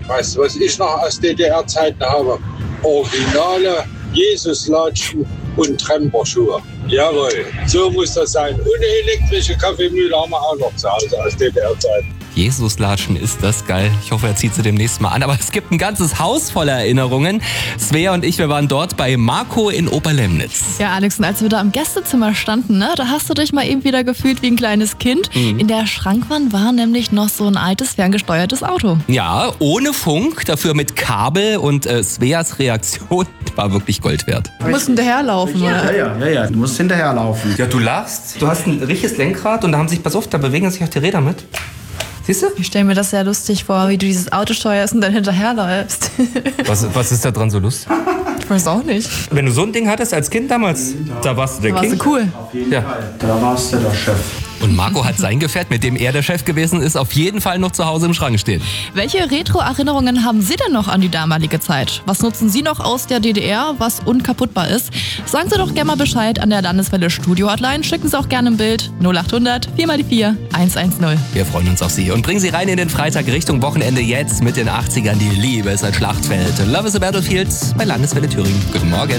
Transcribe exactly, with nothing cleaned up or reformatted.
Weißt du, was ich noch aus D D R-Zeiten habe? Originale Jesuslatschen und Tremperschuhe. Jawohl, so muss das sein. Und eine elektrische Kaffeemühle haben wir auch noch zu Hause aus D D R-Zeiten. Jesuslatschen, ist das geil. Ich hoffe, er zieht sie demnächst mal an. Aber es gibt ein ganzes Haus voller Erinnerungen. Svea und ich, wir waren dort bei Marco in Oberlemnitz. Ja, Alex, und als wir da im Gästezimmer standen, ne, da hast du dich mal eben wieder gefühlt wie ein kleines Kind. Mhm. In der Schrankwand war nämlich noch so ein altes, ferngesteuertes Auto. Ja, ohne Funk, dafür mit Kabel. Und äh, Sveas Reaktion war wirklich Gold wert. Du musst hinterherlaufen, ja, oder? Ja, ja, ja, ja, du musst hinterherlaufen. Ja, du lachst. Du hast ein richtiges Lenkrad und da haben sich, pass auf, da bewegen sich auch die Räder mit. Siehst du? Ich stelle mir das sehr lustig vor, wie du dieses Auto steuerst und dann hinterherläufst. Was, was ist da dran so lustig? Ich weiß auch nicht. Wenn du so ein Ding hattest als Kind damals, da warst du der da King. Warst du cool. Auf jeden ja. Fall. Da warst du der Chef. Und Marco hat sein Gefährt, mit dem er der Chef gewesen ist, auf jeden Fall noch zu Hause im Schrank stehen. Welche Retro-Erinnerungen haben Sie denn noch an die damalige Zeit? Was nutzen Sie noch aus der D D R, was unkaputtbar ist? Sagen Sie doch gerne mal Bescheid an der Landeswelle Studio-Hotline. Schicken Sie auch gerne ein Bild. null acht hundert vier mal die vier eins eins null. Wir freuen uns auf Sie und bringen Sie rein in den Freitag Richtung Wochenende jetzt mit den achtzigern. Die Liebe ist ein Schlachtfeld. Love is a Battlefield bei Landeswelle Thüringen. Guten Morgen.